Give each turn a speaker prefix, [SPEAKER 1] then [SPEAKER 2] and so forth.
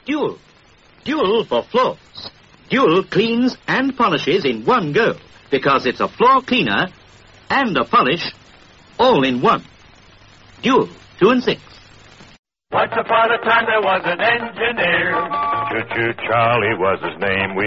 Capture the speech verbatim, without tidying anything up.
[SPEAKER 1] Dual. Dual for floors. Dual cleans and polishes in one go because it's a floor cleaner and a polish all in one. Dual, two and six.
[SPEAKER 2] Once upon a time there was an engineer. Choo-choo Charlie was his name. We